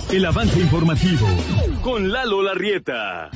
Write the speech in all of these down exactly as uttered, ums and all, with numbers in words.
El avance informativo con Lalo Larrieta.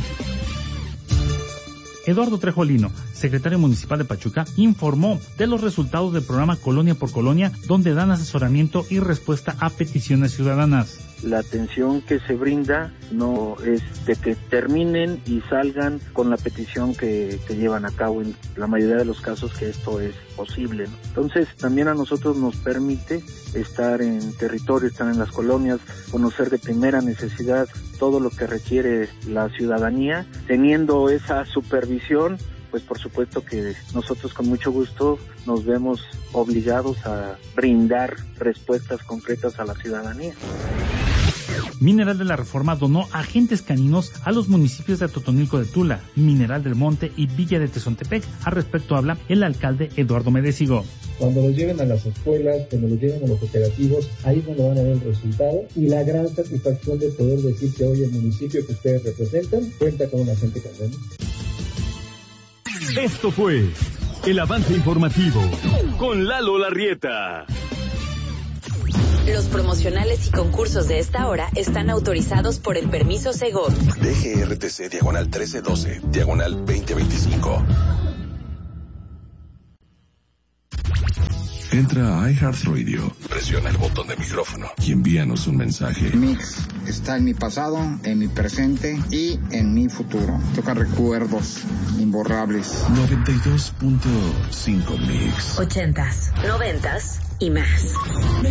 Eduardo Trejolino, secretario municipal de Pachuca, informó de los resultados del programa Colonia por Colonia, donde dan asesoramiento y respuesta a peticiones ciudadanas. La atención que se brinda no es de que terminen y salgan con la petición que, que llevan a cabo, en la mayoría de los casos que esto es posible, ¿no? Entonces también a nosotros nos permite estar en territorio, estar en las colonias, conocer de primera necesidad todo lo que requiere la ciudadanía, teniendo esa supervisión. Pues por supuesto que nosotros con mucho gusto nos vemos obligados a brindar respuestas concretas a la ciudadanía. Mineral de la Reforma donó agentes caninos a los municipios de Atotonilco de Tula, Mineral del Monte y Villa de Tezontepec. Al respecto habla el alcalde Eduardo Medesigo. Cuando los lleven a las escuelas, cuando los lleven a los operativos, ahí es donde van a ver el resultado y la gran satisfacción de poder decir que hoy el municipio que ustedes representan cuenta con un agente canino. Esto fue el avance informativo con Lalo Larrieta. Los promocionales y concursos de esta hora están autorizados por el permiso Segov. D G R T C diagonal trece doce, diagonal veinte veinticinco. Entra a iHeartRadio, presiona el botón de micrófono y envíanos un mensaje. Mix está en mi pasado, en mi presente y en mi futuro. Toca recuerdos imborrables. noventa y dos punto cinco Mix. Ochentas, noventas y más.